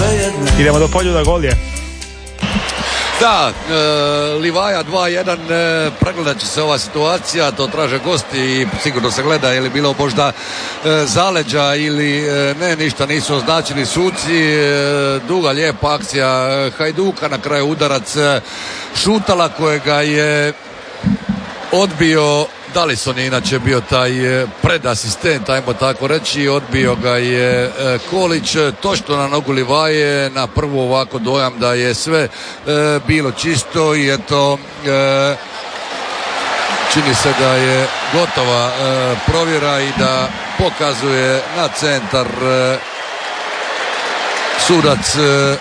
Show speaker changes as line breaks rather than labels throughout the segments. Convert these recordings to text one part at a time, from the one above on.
Idemo do Poljuda, gol je.
Da, Livaja 2-1, pregledat će se ova situacija, to traže gosti i sigurno se gleda je li bilo možda zaleđa ili ne, ništa nisu označili suci. Duga lijepa akcija Hajduka, na kraju udarac Šutala kojega je odbio. Dalison je inače bio taj predasistent, ajmo tako reći, odbio ga je Kolić točno na nogu Livaje, na prvu ovako dojam da je sve bilo čisto i eto čini se da je gotova provjera i da pokazuje na centar sudac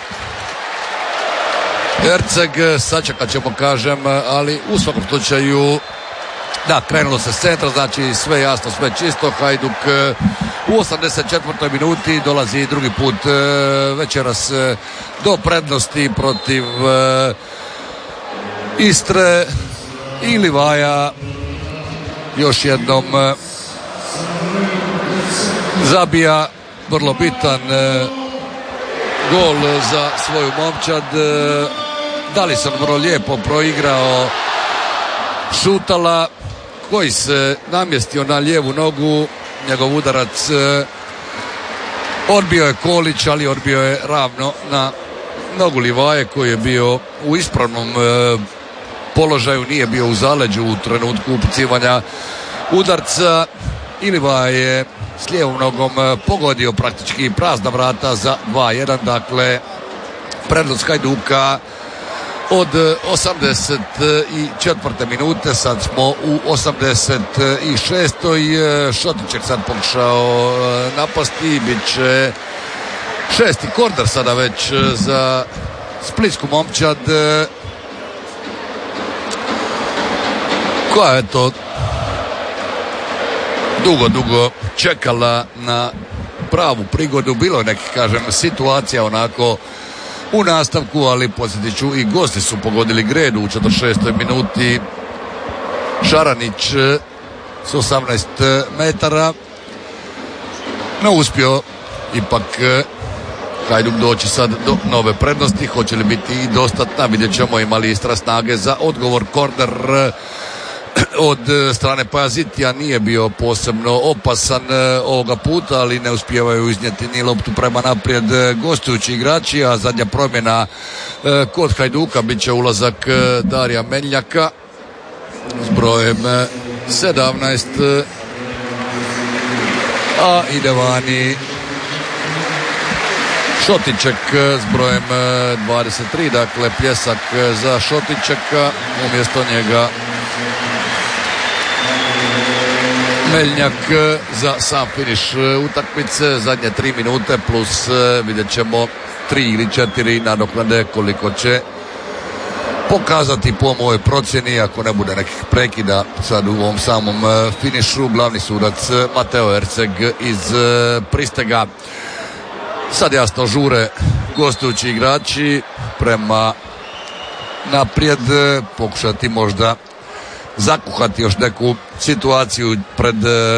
Erceg. Sačekat ćemo kažem, ali u svakom slučaju da, krenulo se s centra, znači sve jasno, sve čisto. Hajduk u 84. minuti dolazi drugi put večeras do prednosti protiv Istre i Livaja još jednom zabija vrlo bitan gol za svoju momčad. Dalison vrlo lijepo proigrao Šutala koji se namjestio na lijevu nogu, njegov udarac odbio je Kolić, ali odbio je ravno na nogu Livaje koji je bio u ispravnom položaju, nije bio u zaleđu u trenutku upucivanja udarca i Livaja je s lijevom nogom pogodio praktički prazna vrata za 2-1, dakle prednost Hajduka od 84. minute, sad smo u 86. Šotićek sad pokušao napasti, bit će šesti korner sada već za splitsku momčad koja je to dugo čekala na pravu prigodu. Bilo je nekih, kažem, situacija onako u nastavku, ali podsjetit ću i gosti su pogodili Gredu u 46. minuti. Šaranić s 18 metara, no uspio ipak Hajduk doći sad do nove prednosti. Hoće li biti i dostatna, vidjet ćemo. Imali Istra snage za odgovor. Korner od strane Pajazitija nije bio posebno opasan ovoga puta, ali ne uspijevaju iznijeti ni loptu prema naprijed gostujući igrači, a zadnja promjena kod Hajduka bit će ulazak Darija Meljaka s brojem 17, a ide vani Šotićek s brojem 23, dakle pljesak za Šotićeka, umjesto njega Meljnjak za sam finiš utakmice. Zadnje 3 minute plus vidjet ćemo 3 ili 4 nadoknade koliko će pokazati po mojoj procjeni, ako ne bude nekih prekida sad u ovom samom finišu. Glavni sudac Mateo Erceg iz Pristega. Sad jasno žure gostujući igrači prema naprijed, pokušati možda zakuhati još neku situaciju pred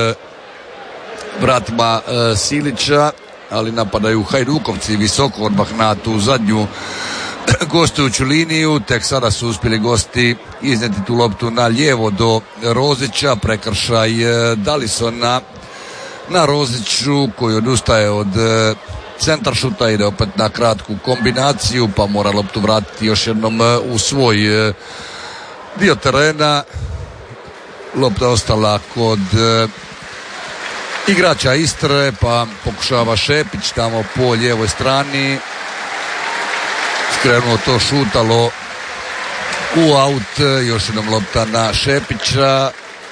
vratima Silića, ali napadaju Hajdukovci visoko odmah na tu zadnju gostujuću liniju. Tek sada su uspjeli gosti iznijeti tu loptu na lijevo do Rozića, prekršaj Dalisona na Roziću koji odustaje od centaršuta, ide opet na kratku kombinaciju pa mora loptu vratiti još jednom u svoj dio terena. Lopta ostala kod igrača Istre, pa pokušava Šepić tamo po lijevoj strani. Skrenuo to Šutalo u aut, još jednom lopta na Šepića,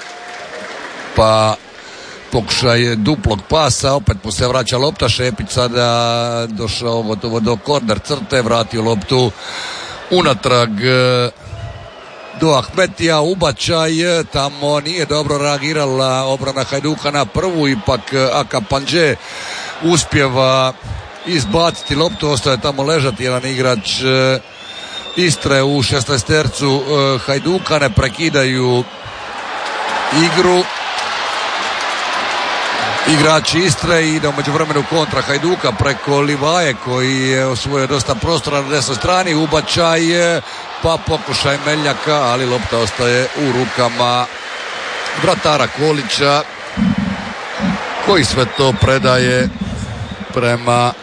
pa pokušaj duplog pasa, opet mu se vraća lopta. Šepić sada došao gotovo do korner crte, vratio loptu unatrag do Ahmetija, ubačaj, tamo nije dobro reagirala obrana Hajduka na prvu, ipak Aka Pandže uspjeva izbaciti loptu, ostaje tamo ležati jedan igrač Istre u 16-tercu Hajduka, ne prekidaju igru. igrači Istre i ide u međuvremenu kontra Hajduka preko Livaje koji je osvojio dosta prostora na desnoj strani, ubačaj pa pokušaj Meljaka, ali lopta ostaje u rukama vratara Kolića koji sve to predaje prema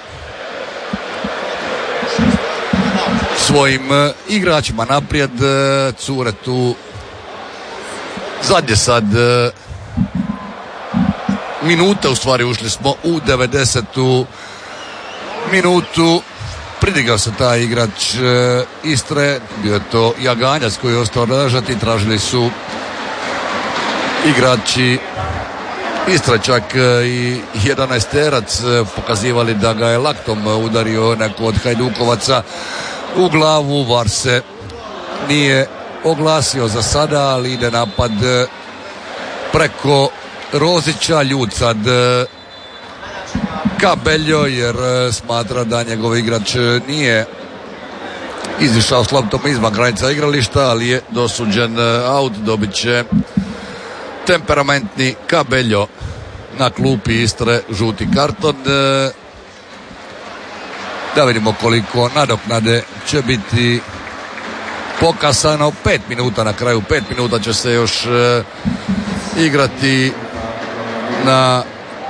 svojim igračima naprijed. Cure tu zadnje sad minute, u stvari ušli smo u 90. minutu. Pridigao se taj igrač Istre, bio je to Jaganjac koji je ostao ležati, tražili su igrači Istre čak i 11-terac, pokazivali da ga je laktom udario neko od Hajdukovaca u glavu. VAR se nije oglasio za sada, ali ide napad preko Rozića, ljut sad Kabeljo jer smatra da njegov igrač nije izišao s loptom izvan granica igrališta, ali je dosuđen aut. Dobit će temperamentni Kabeljo na klupi Istre žuti karton. Da vidimo koliko nadoknade će biti pokasano. 5 minuta na kraju, 5 minuta će se još igrati na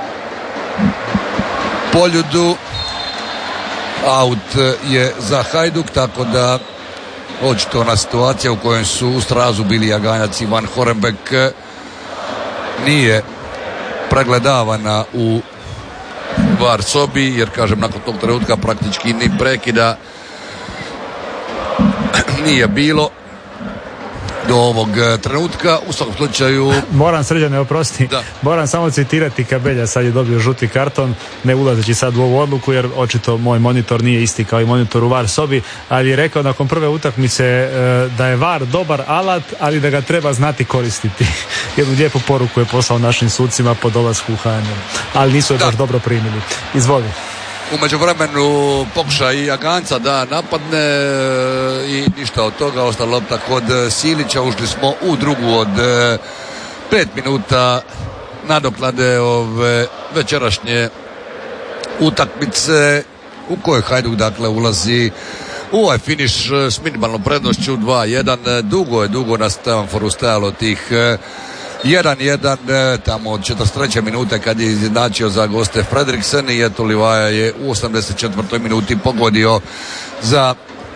Poljudu. Aut je za Hajduk, tako da očito na situacija u kojoj su u strazu bili Jaganjac i Van Horenbeek nije pregledavana u VAR sobi, jer kažem nakon tog trenutka praktički ni prekida nije bilo do ovog trenutka. U svakom slučaju
moram, Srđane, oprosti, moram samo citirati Kabelja, sad je dobio žuti karton, ne ulazeći sad u ovu odluku jer očito moj monitor nije isti kao i monitor u VAR sobi, ali je rekao nakon prve utakmice da je VAR dobar alat, ali da ga treba znati koristiti. Jednu lijepu poruku je poslao našim sucima po dolasku u HNL, ali nisu je baš dobro primili. Izvoli.
U međuvremenu pokušaj Jaganca da napadne i ništa od toga, ostala lopta kod Silića. Ušli smo u drugu od 5 minuta nadoknade ove večerašnje utakmice u kojoj Hajduk dakle ulazi u ovaj finiš s minimalnom prednošću 2-1. Dugo na semaforu stajalo tih 1-1 tamo od 43. minute kad je izjednačio za goste Fredriksen i eto Livaja je u 84. minuti pogodio za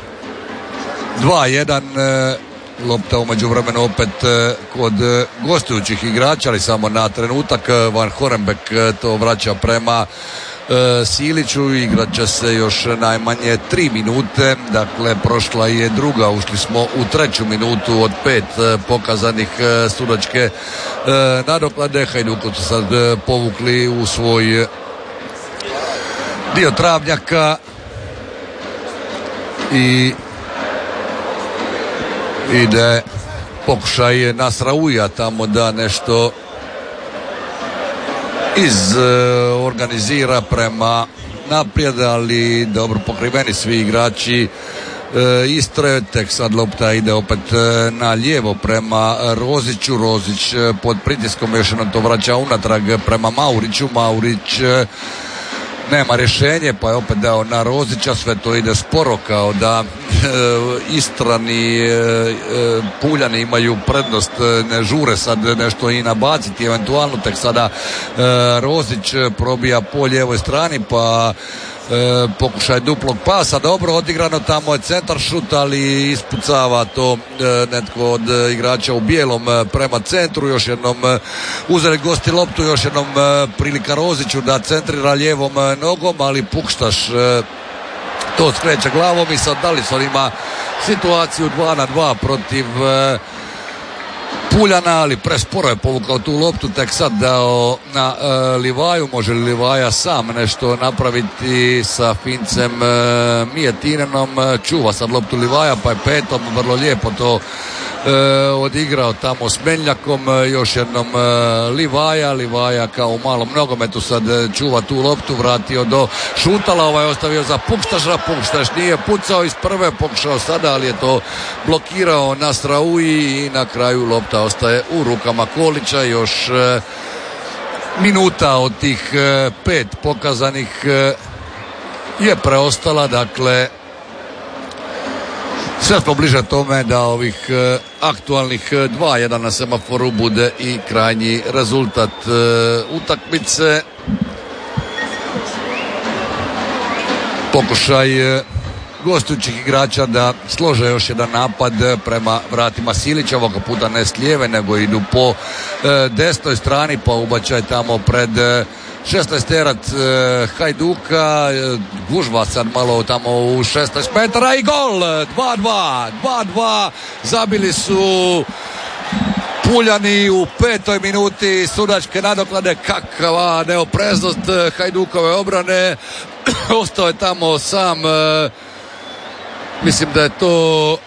2-1. Lopta u međuvremenu opet kod gostujućih igrača, ali samo na trenutak. Van Horenbeek to vraća prema Siliću. Igrat će se još najmanje 3 minute, dakle prošla je druga, ušli smo u 3. minutu od 5 pokazanih sudačke nadoklade. Hajdukovci sad povukli u svoj dio travnjaka i ide pokušaj Nasrauija tamo da nešto organizira prema naprijed, ali dobro pokriveni svi igrači Istre. Tek sad lopta ide opet na lijevo prema Roziću. Rozić pod pritiskom još jednom to vraća unatrag prema Mauriću. Maurić nema rješenje pa je opet dao na Rozića. Sve to ide sporo kao da Istrani Puljani imaju prednost, ne žure sad nešto i nabaciti eventualno. Tek sada Rozić probija po lijevoj strani pa pokušaj duplog pasa, dobro odigrano, tamo je centar šut, ali ispucava to netko od igrača u bijelom prema centru. Još jednom uzeli gosti loptu, još jednom prilika Roziću da centrira lijevom nogom, ali Pukštaš to skreće glavom i sad Dalison ima situaciju 2-2 protiv Puljana, ali presporo je povukao tu loptu, tek sad dao na Livaju. Može li Livaja sam nešto napraviti sa Fincem Mijetinenom? Čuva sad loptu Livaja pa je petom vrlo lijepo to odigrao tamo s Meljakom. Još jednom Livaja kao u malom nogometu sad čuva tu loptu, vratio do Šutala, ovaj ostavio za Pukštaša. Pukštaš nije pucao iz prve, pokušao sada, ali je to blokirao Nasrauji i na kraju lopta ostaje u rukama Kolića. Još minuta od tih 5 pokazanih je preostala, dakle sve smo bliže tome da ovih aktualnih 2-1 na semaforu bude i krajnji rezultat utakmice. Pokušaj gostujućih igrača da slože još jedan napad prema vratima Silića, ovoga puta ne s lijeve nego idu po desnoj strani, pa ubačaj tamo pred 16-terac Hajduka, gužva sad malo tamo u 16 metara i gol, 2-2, zabili su Puljani u 5. minuti sudačke nadoknade. Kakva neopreznost Hajdukove obrane, ostao je tamo sam, mislim da je to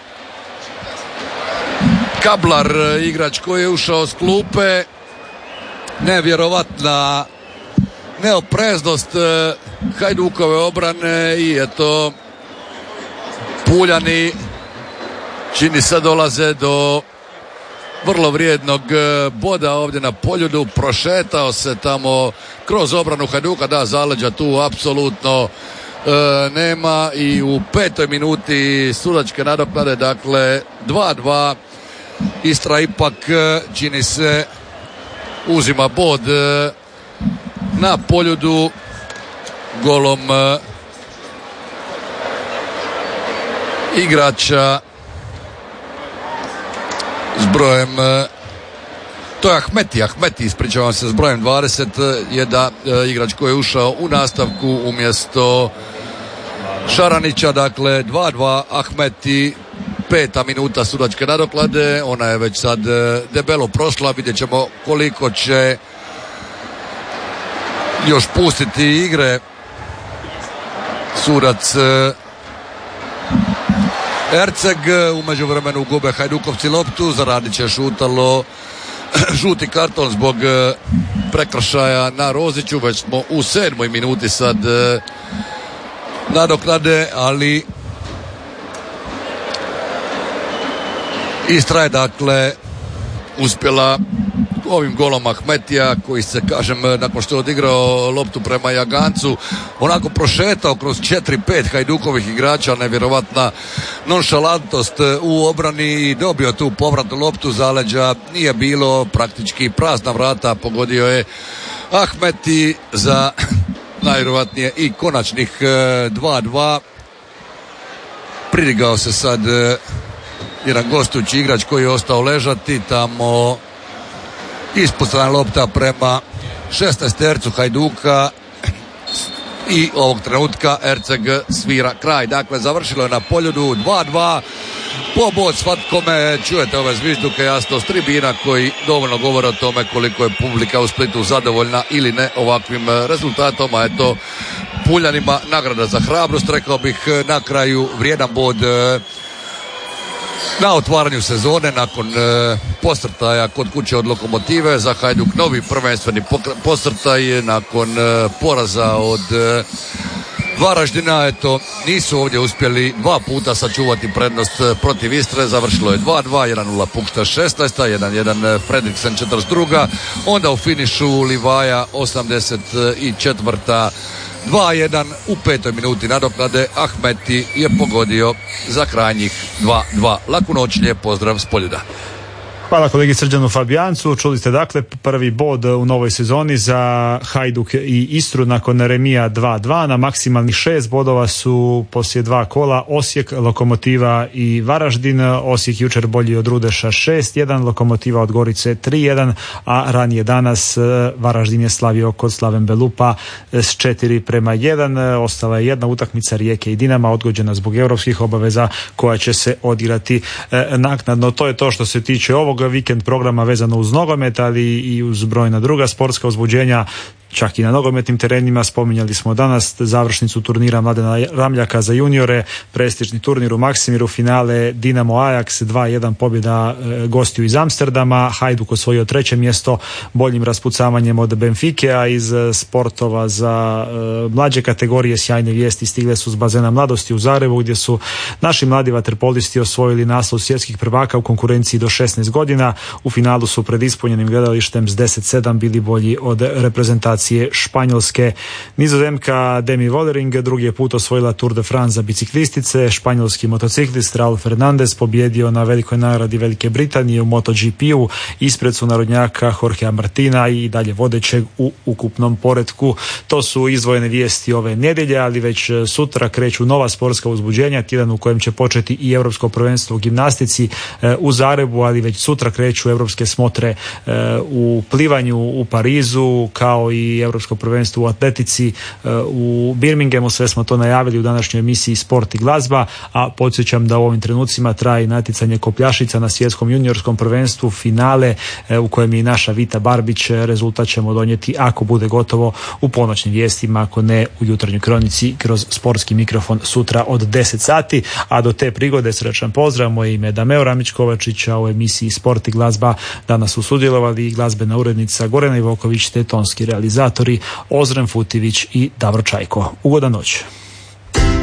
Kablar, igrač koji je ušao s klupe. Nevjerovatna neopreznost Hajdukove obrane i eto Puljani čini se dolaze do vrlo vrijednog boda ovdje na Poljudu. Prošetao se tamo kroz obranu Hajduka, da, zaleđa tu apsolutno nema i u 5. minuti sudačke nadoknade, dakle 2-2, Istra ipak čini se uzima bod na Poljudu golom igrača s brojem, to je Ahmeti, ispričavam se, s brojem 20 je da igrač koji je ušao u nastavku umjesto Šaranića, dakle 2-2 Ahmeti, 5. minuta sudačke nadoklade, ona je već sad debelo prošla, vidjet ćemo koliko će još pustiti igre sudac Erceg. U međuvremenu gube Hajdukovci loptu, zaradit će Šutalo žuti karton zbog prekršaja na Roziću. Već smo u 7. minuti sad nadoknade, ali Istra je dakle uspjela ovim golom Ahmetija, koji se, kažem, nakon što je odigrao loptu prema Jagancu, onako prošetao kroz 4-5 Hajdukovih igrača, nevjerovatna nonšalantnost u obrani i dobio tu povratnu loptu, zaleđa nije bilo, praktički prazna vrata, pogodio je Ahmeti za najvjerovatnije i konačnih 2-2. Pridigao se sad jedan gostujući igrač koji je ostao ležati tamo. Ispuštena lopta prema 16-tercu Hajduka i ovog trenutka Erceg svira kraj. Dakle, završilo je na Poljudu 2-2. Po bod svatkome, čujete ove zvižduke jasno s tribina koji dovoljno govore o tome koliko je publika u Splitu zadovoljna ili ne ovakvim rezultatom, a eto Puljanima nagrada za hrabrost, rekao bih na kraju vrijedan bod na otvaranju sezone nakon posrtaja kod kuće od Lokomotive. Za Hajduk novi prvenstveni posrtaj nakon poraza od Varaždina. Eto, nisu ovdje uspjeli 2 puta sačuvati prednost protiv Istre. Završilo je 2-2, 1-0 Pukšta 16, 1-1 Fredriksen 42, onda u finišu Livaja 84. 2-1 u 5. minuti nadoknade. Ahmeti je pogodio za krajnjih 2-2. Laku noć, lijep pozdrav s Poljuda.
Hvala kolegi Srđanu Fabijancu. Čuli ste dakle prvi bod u novoj sezoni za Hajduk i Istru nakon remija 2-2. Na maksimalnih 6 bodova su poslije 2 kola Osijek, Lokomotiva i Varaždin. Osijek jučer bolji od Rudeša 6-1, Lokomotiva od Gorice 3-1, a ranije danas Varaždin je slavio kod Slaven Belupa s 4-1. Ostala je jedna utakmica Rijeke i Dinama odgođena zbog europskih obaveza koja će se odigrati naknadno. To je to što se tiče ovog vikend programa vezano uz nogomet, ali i uz brojna druga sportska uzbuđenja. čak i na nogometnim terenima. Spominjali smo danas završnicu turnira Mladena Ramljaka za juniore, prestižni turnir u Maksimiru, finale Dinamo Ajax 2-1 pobjeda gostiju iz Amsterdama, Hajduk osvojio 3. mjesto boljim raspucavanjem od Benfike, a iz sportova za mlađe kategorije sjajne vijesti stigle su s bazena Mladosti u Zagrebu, gdje su naši mladi vaterpolisti osvojili naslov svjetskih prvaka u konkurenciji do 16 godina. U finalu su pred ispunjenim gledalištem s 10-7 bili bolji od reprezentacije Španjolske. Nizozemka Demi Vollering drugi je put osvojila Tour de France za biciklistice. Španjolski motociklist Raul Fernandez pobjedio na velikoj nagradi Velike Britanije u MotoGP-u ispred sunarodnjaka Jorgea Martina i dalje vodećeg u ukupnom poretku. To su izdvojene vijesti ove nedjelje, ali već sutra kreću nova sportska uzbuđenja, tjedan u kojem će početi i Europsko prvenstvo u gimnastici u Zagrebu, ali već sutra kreću europske smotre u plivanju u Parizu, kao i Europsko prvenstvo u atletici u Birminghamu. Sve smo to najavili u današnjoj emisiji Sport i glazba, a podsjećam da u ovim trenucima traje natjecanje kopljašica na svjetskom juniorskom prvenstvu, finale u kojem je i naša Vita Barbić. Rezultat ćemo donijeti ako bude gotovo u ponoćnim vijestima, ako ne u jutarnjoj kronici kroz sportski mikrofon sutra od 10 sati, a do te prigode srećan pozdrav. Moje ime je Dameo Ramić-Kovačić, a u emisiji Sport i glazba danas su sudjelovali i glazbena urednica Gorana Ivoković te tonski realizatori Ozren Futivić i Davor Čajko. Ugodan noć.